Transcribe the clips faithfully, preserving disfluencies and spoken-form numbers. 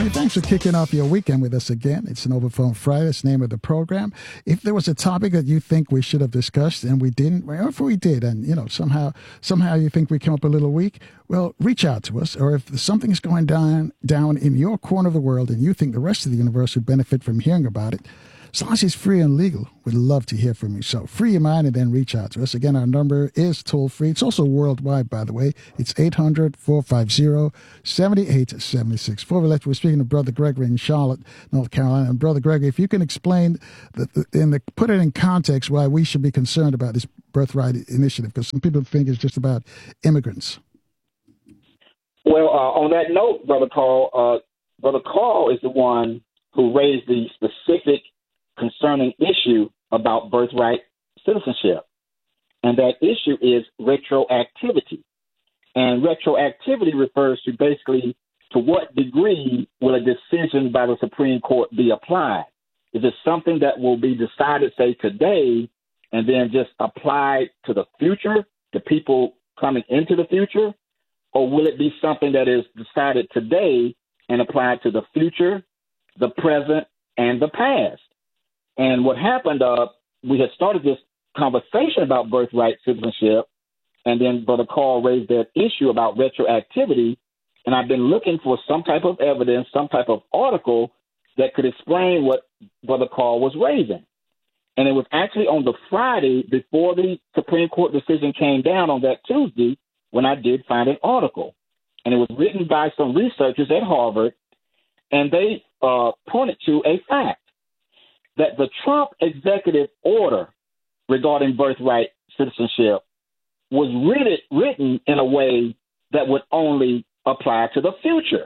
Hey, thanks for kicking off your weekend with us again. It's an Overphone Friday. It's the name of the program. If there was a topic that you think we should have discussed and we didn't, well, if we did, and you know somehow somehow you think we came up a little weak, well, reach out to us. Or if something is going down down in your corner of the world and you think the rest of the universe would benefit from hearing about it, as long as it's free and legal, we'd love to hear from you. So free your mind and then reach out to us. Again, our number is toll free. It's also worldwide, by the way. It's eight hundred, four five zero, seven eight seven six. Before we let you, we're speaking to Brother Gregory in Charlotte, North Carolina. And Brother Gregory, if you can explain, the, the, in the, put it in context why we should be concerned about this birthright initiative, because some people think it's just about immigrants. Well, uh, on that note, Brother Carl, uh, Brother Carl is the one who raised the specific concerning issue about birthright citizenship. And that issue is retroactivity. And retroactivity refers to basically to what degree will a decision by the Supreme Court be applied? Is it something that will be decided, say, today, and then just applied to the future, to people coming into the future? Or will it be something that is decided today and applied to the future, the present, and the past? And what happened, uh, we had started this conversation about birthright citizenship, and then Brother Carl raised that issue about retroactivity, and I've been looking for some type of evidence, some type of article that could explain what Brother Carl was raising. And it was actually on the Friday before the Supreme Court decision came down on that Tuesday when I did find an article. And it was written by some researchers at Harvard, and they uh, pointed to a fact that the Trump executive order regarding birthright citizenship was written, written in a way that would only apply to the future.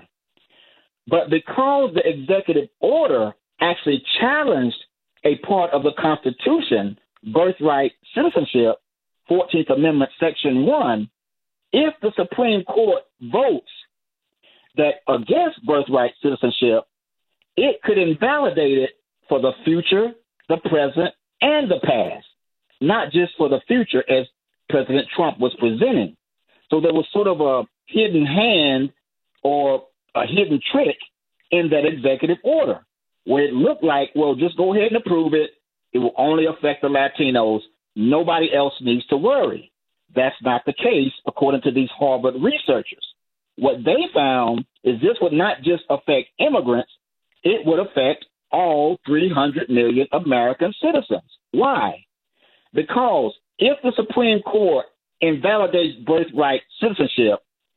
But because the executive order actually challenged a part of the Constitution, birthright citizenship, fourteenth Amendment, Section one, if the Supreme Court votes that against birthright citizenship, it could invalidate it for the future, the present, and the past, not just for the future as President Trump was presenting. So there was sort of a hidden hand or a hidden trick in that executive order where it looked like, well, just go ahead and approve it. It will only affect the Latinos. Nobody else needs to worry. That's not the case, according to these Harvard researchers. What they found is this would not just affect immigrants, it would affect all three hundred million American citizens. Why? Because if the Supreme Court invalidates birthright citizenship,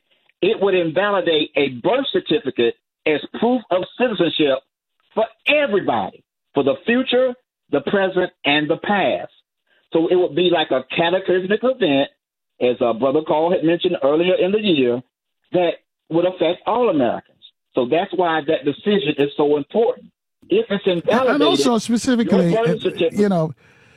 it would invalidate a birth certificate as proof of citizenship for everybody, for the future, the present, and the past. So it would be like a cataclysmic event, as uh, Brother Carl had mentioned earlier in the year, that would affect all Americans. So that's why that decision is so important. If it's invalidated, and also specifically, you know,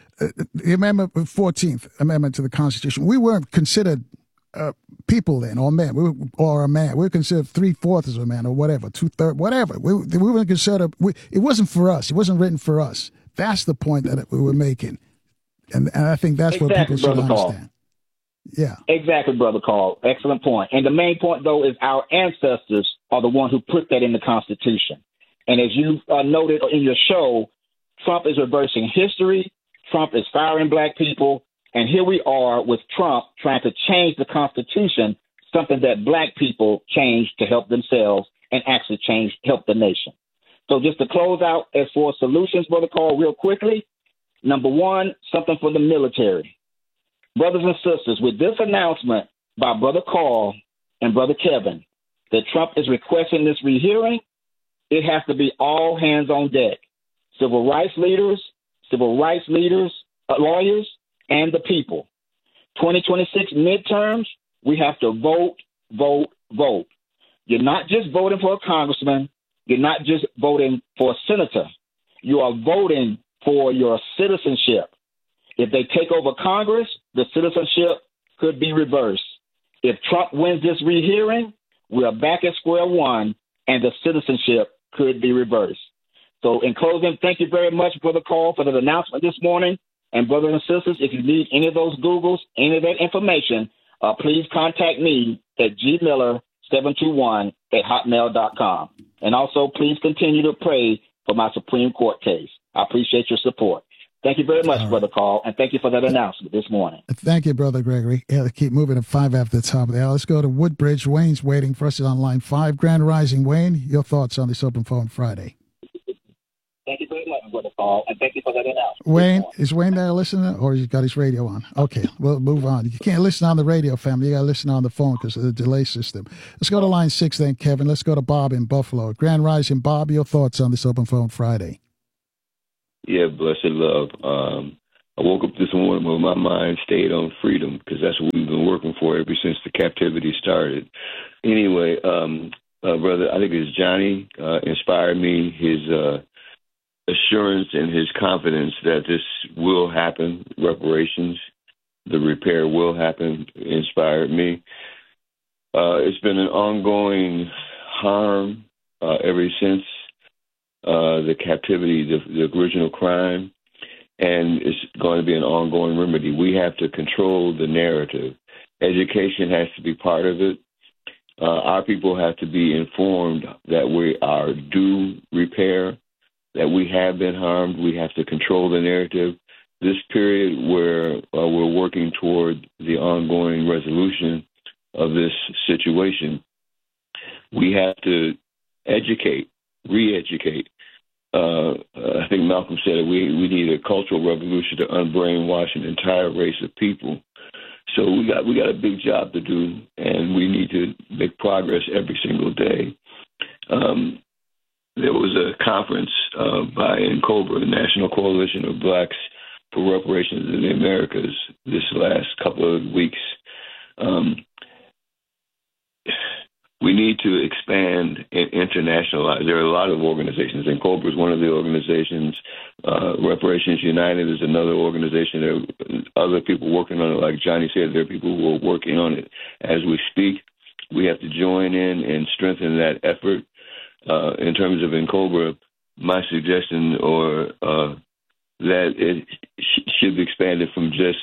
the Amendment fourteenth Amendment to the Constitution, we weren't considered uh, people then, or men, we were, or a man. We were considered three-fourths of a man, or whatever, two-thirds, whatever. We, we weren't considered, we, it wasn't for us. It wasn't written for us. That's the point that we were making. And, and I think that's exactly, what people should Brother understand. Carl. Yeah. Exactly, Brother Carl. Excellent point. And the main point, though, is our ancestors are the ones who put that in the Constitution. And as you uh, noted in your show, Trump is reversing history. Trump is firing black people. And here we are with Trump trying to change the Constitution, something that black people changed to help themselves and actually change, help the nation. So just to close out, as for solutions, Brother Carl, real quickly, number one, something for the military. Brothers and sisters, with this announcement by Brother Carl and Brother Kevin that Trump is requesting this rehearing, it has to be all hands on deck. Civil rights leaders, civil rights leaders, uh, lawyers, and the people. twenty twenty-six midterms, we have to vote, vote, vote. You're not just voting for a congressman. You're not just voting for a senator. You are voting for your citizenship. If they take over Congress, the citizenship could be reversed. If Trump wins this rehearing, we are back at square one, and the citizenship could be reversed. So in closing, thank you very much, Brother Carl, for the announcement this morning. And brothers and sisters, if you need any of those Googles, any of that information, uh, please contact me at g miller seven two one at hotmail dot com. And also, please continue to pray for my Supreme Court case. I appreciate your support. Thank you very much, right. Brother Carl, and thank you for that announcement this morning. Thank you, Brother Gregory. Yeah, keep moving at five after the top of the hour. Let's go to Woodbridge. Wayne's waiting for us on line five. Grand Rising, Wayne, your thoughts on this Open Phone Friday? Thank you very much, Brother Carl, and thank you for that announcement. Wayne, is Wayne there listening, or he's got his radio on? Okay, we'll move on. You can't listen on the radio, family. You got to listen on the phone because of the delay system. Let's go to line six then, Kevin. Let's go to Bob in Buffalo. Grand Rising, Bob, your thoughts on this Open Phone Friday? Yeah, blessed love. Um, I woke up this morning with my mind stayed on freedom because that's what we've been working for ever since the captivity started. Anyway, um, uh, brother, I think it's Johnny uh, inspired me. His uh, assurance and his confidence that this will happen, reparations, the repair will happen, inspired me. Uh, it's been an ongoing harm uh, ever since uh, the captivity, the, the original crime, and it's going to be an ongoing remedy. We have to control the narrative. Education has to be part of it. Uh, our people have to be informed that we are due repair, that we have been harmed. We have to control the narrative. This period where uh, we're working toward the ongoing resolution of this situation, we have to educate, re-educate. Uh, I think Malcolm said it, we, we need a cultural revolution to unbrainwash an entire race of people. So we got we got a big job to do, and we need to make progress every single day. Um, there was a conference uh, by N C O B R, the National Coalition of Blacks for Reparations in the Americas, this last couple of weeks. Um, we need to expand and internationalize. There are a lot of organizations. N C O B R is one of the organizations. Uh, Reparations United is another organization. There are other people working on it. Like Johnny said, there are people who are working on it as we speak. We have to join in and strengthen that effort. Uh, in terms of N C O B R, my suggestion or uh, that it sh- should be expanded from just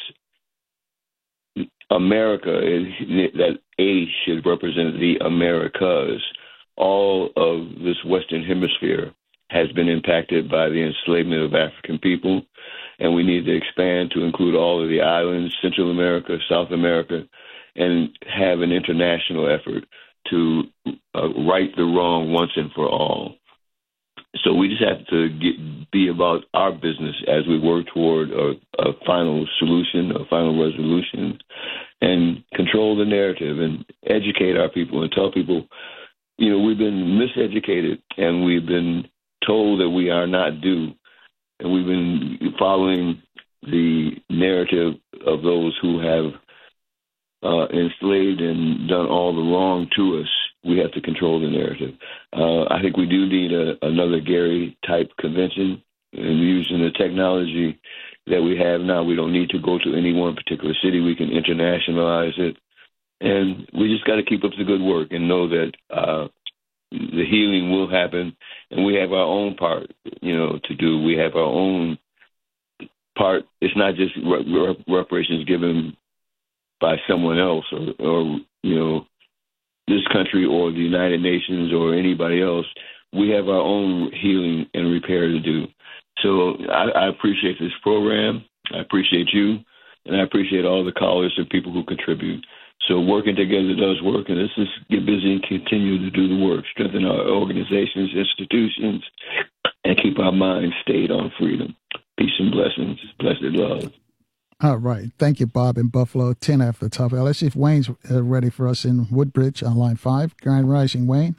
America, it, that A should represent the Americas. All of this Western Hemisphere has been impacted by the enslavement of African people, and we need to expand to include all of the islands, Central America, South America, and have an international effort to uh, right the wrong once and for all. So we just have to get, be about our business as we work toward a, a final solution, a final resolution, and control the narrative and educate our people and tell people, you know, we've been miseducated and we've been told that we are not due, and we've been following the narrative of those who have uh, enslaved and done all the wrong to us. We have to control the narrative. Uh, I think we do need a, another Gary-type convention, and using the technology that we have now, we don't need to go to any one particular city. We can internationalize it, and we just got to keep up the good work and know that uh, the healing will happen, and we have our own part, you know, to do. We have our own part. It's not just rep- reparations given by someone else or, or, you know, this country or the United Nations or anybody else. We have our own healing and repair to do. So I, I appreciate this program. I appreciate you, and I appreciate all the callers and people who contribute. So working together does work, and let's just get busy and continue to do the work, strengthen our organizations, institutions, and keep our minds stayed on freedom. Peace and blessings. Blessed love. All right. Thank you, Bob in Buffalo. ten after the top. Let's see if Wayne's uh, ready for us in Woodbridge on line five. Grand Rising, Wayne.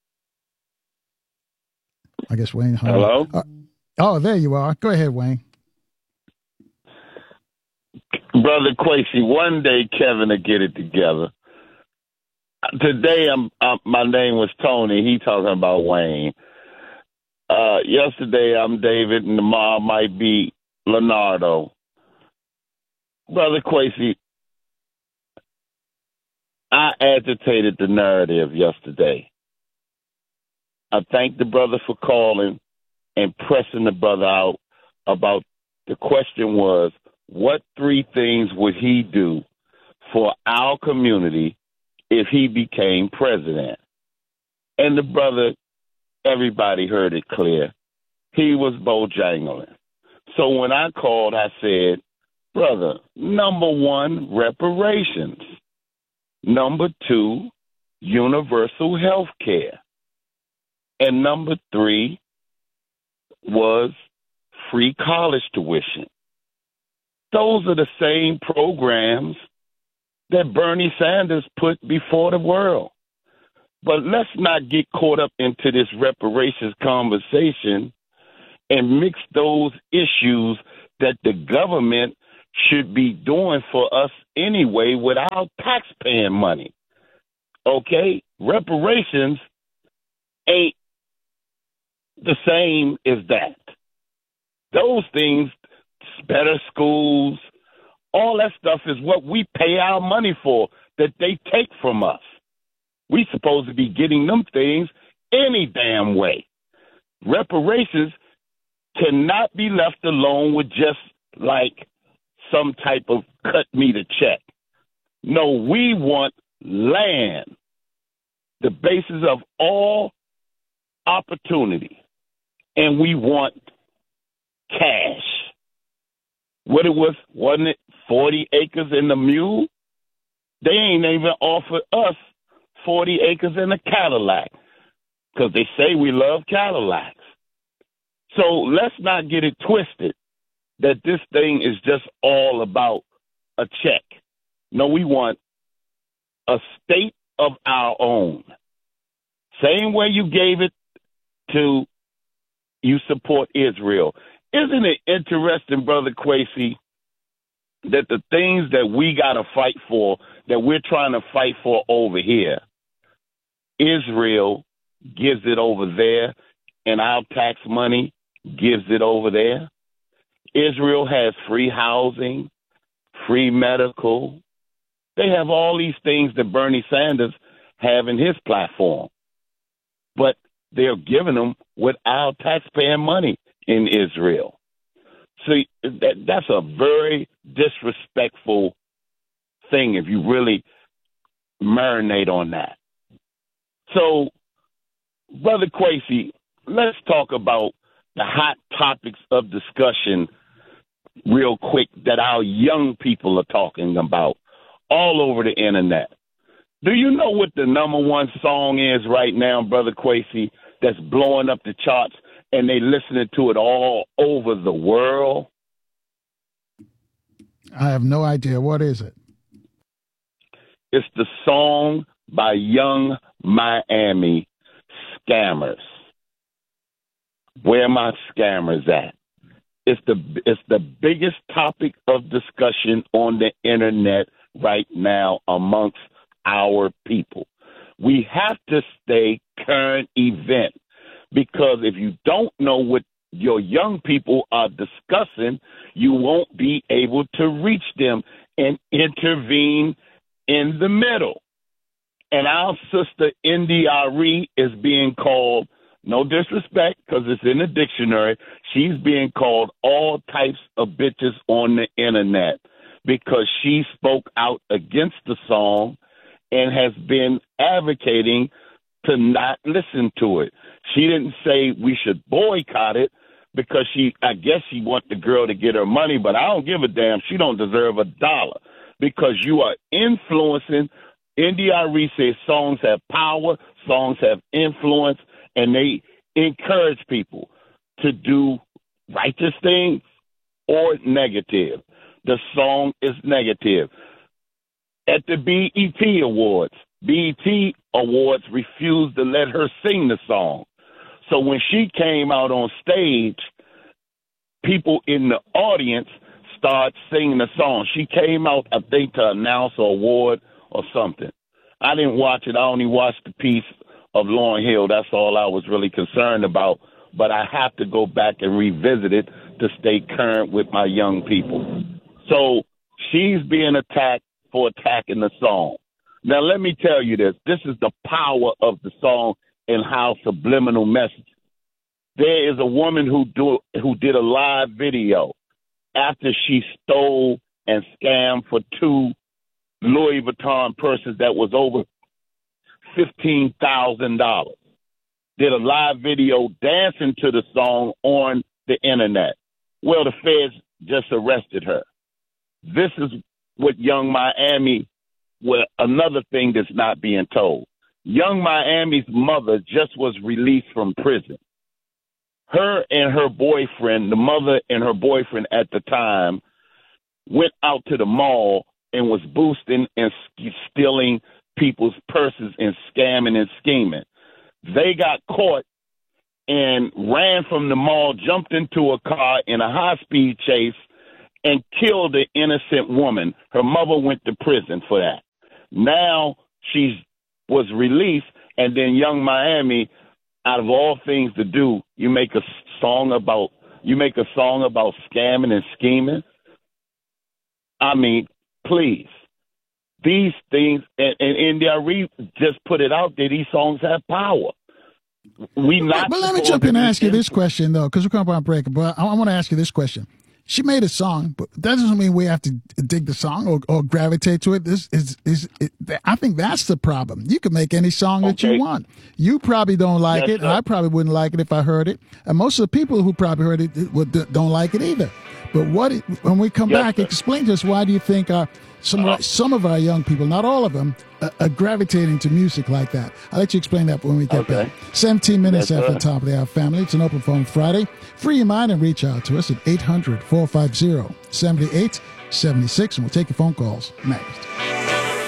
I guess Wayne. Huh? Hello? Uh, oh, there you are. Go ahead, Wayne. Brother Quasi, one day Kevin will get it together. Today, I'm, uh, my name was Tony. He talking about Wayne. Uh, yesterday, I'm David, and tomorrow might be Leonardo. Brother Quasi, I agitated the narrative yesterday. I thank the brother for calling and pressing the brother out about the question was, what three things would he do for our community if he became president? And the brother everybody heard it clear. He was Bojangling. So when I called, I said, brother, number one, reparations. Number two, universal health care. And number three was free college tuition. Those are the same programs that Bernie Sanders put before the world. But let's not get caught up into this reparations conversation and mix those issues that the government should be doing for us anyway with our taxpaying money. Okay? Reparations ain't the same as that. Those things, better schools, all that stuff is what we pay our money for that they take from us. We supposed to be getting them things any damn way. Reparations cannot be left alone with just like some type of cut me the check. No, we want land, the basis of all opportunity, and we want cash. What it was, wasn't it forty acres in the mule? They ain't even offered us forty acres in a Cadillac because they say we love Cadillacs. So let's not get it twisted that this thing is just all about a check. No, we want a state of our own. Same way you gave it to you support Israel. Isn't it interesting, Brother Kwesi, that the things that we got to fight for, that we're trying to fight for over here, Israel gives it over there, and our tax money gives it over there? Israel has free housing, free medical. They have all these things that Bernie Sanders have in his platform. But they're giving them with our taxpaying money in Israel. See, that, that's a very disrespectful thing if you really marinate on that. So, Brother Kwesi, let's talk about the hot topics of discussion real quick that our young people are talking about all over the internet. Do you know what the number one song is right now, Brother Kwesi, that's blowing up the charts and they listening to it all over the world? I have no idea. What is it? It's the song by Young Miami, Scammers. Where my scammers at? It's the it's the biggest topic of discussion on the internet right now amongst our people. We have to stay current event because if you don't know what your young people are discussing, you won't be able to reach them and intervene in the middle. And our sister India Ari is being called, no disrespect, because it's in the dictionary, she's being called all types of bitches on the internet because she spoke out against the song and has been advocating to not listen to it. She didn't say we should boycott it because she, I guess she wants the girl to get her money, but I don't give a damn. She don't deserve a dollar because you are influencing. India Ari says songs have power, songs have influence, and they encourage people to do righteous things or negative. The song is negative. At the B E T Awards, B E T Awards refused to let her sing the song. So when she came out on stage, people in the audience started singing the song. She came out, I think, to announce an award or something. I didn't watch it. I only watched the piece of Lauryn Hill. That's all I was really concerned about. But I have to go back and revisit it to stay current with my young people. So she's being attacked for attacking the song. Now, let me tell you this. This is the power of the song and how subliminal message. There is a woman who do who did a live video after she stole and scammed for two Louis Vuitton purses that was over fifteen thousand dollars. did a live video dancing to the song on the internet. Well, the feds just arrested her. This is what Young Miami, well, another thing that's not being told. Young Miami's mother just was released from prison. Her and her boyfriend, the mother and her boyfriend at the time, went out to the mall and was boosting and stealing people's purses and scamming and scheming. They got caught and ran from the mall, jumped into a car in a high-speed chase, and killed an innocent woman. Her mother went to prison for that. Now she was released, and then Young Miami, out of all things to do, you make a song about you make a song about scamming and scheming. I mean, please. These things, and, and India Reed just put it out there, these songs have power. We not. But let me jump in and ask you this question, though, because we're coming up on break. But I, I want to ask you this question. She made a song, but that doesn't mean we have to dig the song or, or gravitate to it. This is, is, is it, I think that's the problem. You can make any song okay. that you want. You probably don't like yes, it, sir. and I probably wouldn't like it if I heard it. And most of the people who probably heard it would, don't like it either. But what it, when we come yes, back, sir. explain to us, why do you think our, some, uh-huh. some of our young people, not all of them, uh, are gravitating to music like that? I'll let you explain that when we get okay. back. seventeen minutes yes, after sir. the top of the hour, family. It's an Open Phone Friday. Free your mind and reach out to us at eight hundred, four five zero, seven eight seven six, and we'll take your phone calls next.